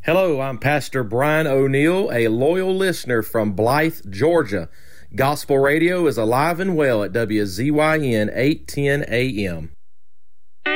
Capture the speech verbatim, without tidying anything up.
Hello, I'm Pastor Brian O'Neill, a loyal listener from Blythe, Georgia. Gospel radio is alive and well at W Z Y N eight ten A M.